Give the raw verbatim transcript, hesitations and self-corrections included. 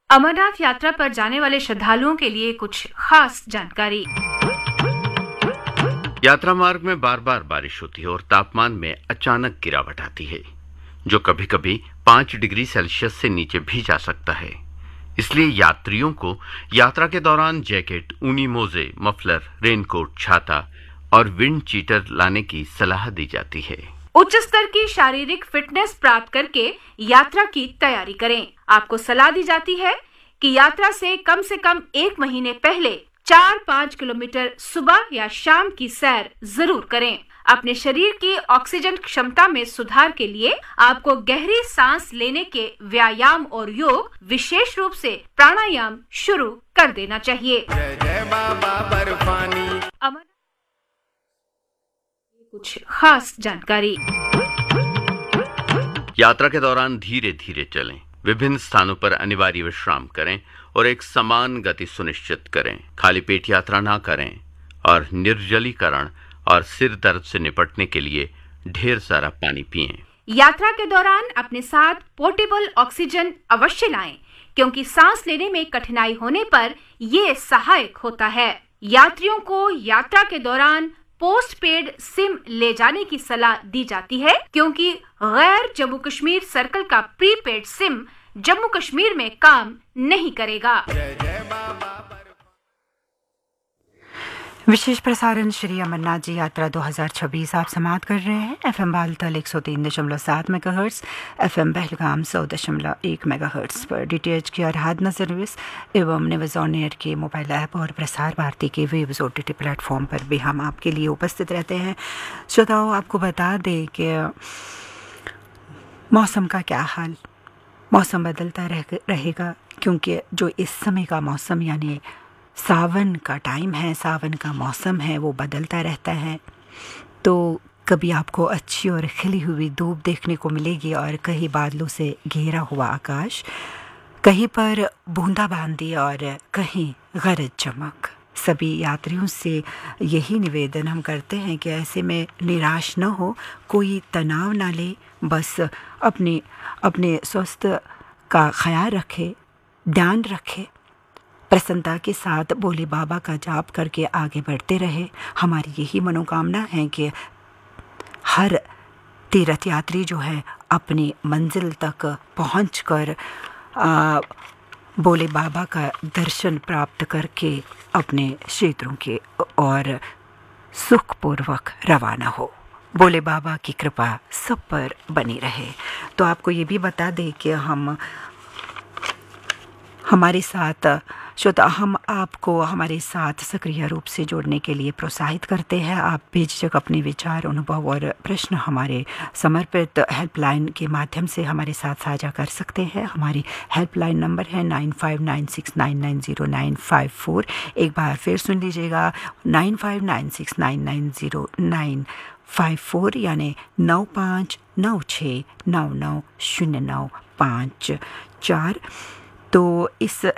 अमरनाथ यात्रा पर जाने वाले श्रद्धालुओं के लिए कुछ खास जानकारी। यात्रा मार्ग में बार बार बारिश होती है और तापमान में अचानक गिरावट आती है, जो कभी कभी पाँच डिग्री सेल्सियस से नीचे भी जा सकता है। इसलिए यात्रियों को यात्रा के दौरान जैकेट, ऊनी मोजे, मफलर, रेनकोट, छाता और विंड चीटर लाने की सलाह दी जाती है। उच्च स्तर की शारीरिक फिटनेस प्राप्त करके यात्रा की तैयारी करें। आपको सलाह दी जाती है कि यात्रा से कम से कम एक महीने पहले चार पाँच किलोमीटर सुबह या शाम की सैर जरूर करें। अपने शरीर की ऑक्सीजन क्षमता में सुधार के लिए आपको गहरी सांस लेने के व्यायाम और योग, विशेष रूप से प्राणायाम शुरू कर देना चाहिए। जय जय बाबा बर्फानी। अमर कुछ खास जानकारी। यात्रा के दौरान धीरे धीरे चलें, विभिन्न स्थानों पर अनिवार्य विश्राम करें और एक समान गति सुनिश्चित करें। खाली पेट यात्रा ना करें और निर्जलीकरण और सिर दर्द से निपटने के लिए ढेर सारा पानी पिएं। यात्रा के दौरान अपने साथ पोर्टेबल ऑक्सीजन अवश्य लाएं, क्योंकि सांस लेने में कठिनाई होने पर ये सहायक होता है। यात्रियों को यात्रा के दौरान पोस्ट पेड सिम ले जाने की सलाह दी जाती है, क्योंकि गैर जम्मू कश्मीर सर्कल का प्रीपेड सिम जम्मू कश्मीर में काम नहीं करेगा। जय जय बाबा। विशेष प्रसारण श्री अमरनाथ जी यात्रा दो हज़ार छब्बीस आप समाप्त कर रहे हैं। एफएम बालतल एक सौ तीन दशमलव सात मेगाहर्ट्ज, एफएम पहलगाम सौ दशमलव एक मेगाहर्ट्ज पर डीटीएच की आराधना सर्विस एवं न्यूज़ ऑन एयर के मोबाइल ऐप और प्रसार भारती के वेब्स ओटीटी प्लेटफॉर्म पर भी हम आपके लिए उपस्थित रहते हैं। श्रोताओं, आपको बता दें कि मौसम का क्या हाल, मौसम बदलता रह, रहेगा क्योंकि जो इस समय का मौसम यानी सावन का टाइम है, सावन का मौसम है, वो बदलता रहता है। तो कभी आपको अच्छी और खिली हुई धूप देखने को मिलेगी और कहीं बादलों से घेरा हुआ आकाश, कहीं पर बूंदाबांदी और कहीं गरज चमक। सभी यात्रियों से यही निवेदन हम करते हैं कि ऐसे में निराश न हो, कोई तनाव ना ले, बस अपने अपने स्वास्थ्य का ख्याल रखे, ध्यान रखे, प्रसन्नता के साथ भोले बाबा का जाप करके आगे बढ़ते रहे। हमारी यही मनोकामना है कि हर तीर्थ यात्री जो है अपनी मंजिल तक पहुंचकर भोले बाबा का दर्शन प्राप्त करके अपने क्षेत्रों के और सुखपूर्वक रवाना हो। भोले बाबा की कृपा सब पर बनी रहे। तो आपको ये भी बता दें कि हम हमारे साथ श्रोता हम आपको हमारे साथ सक्रिय रूप से जोड़ने के लिए प्रोत्साहित करते हैं। आप बेझिझक अपने विचार, अनुभव और प्रश्न हमारे समर्पित हेल्पलाइन के माध्यम से हमारे साथ साझा कर सकते हैं। हमारी हेल्पलाइन नंबर है nine five nine six nine nine zero nine five four. एक बार फिर सुन लीजिएगा, nine five nine six nine nine zero nine five four यानी नौ पाँच नौ छः नौ नौ शून्य नौ पाँच चार। तो इस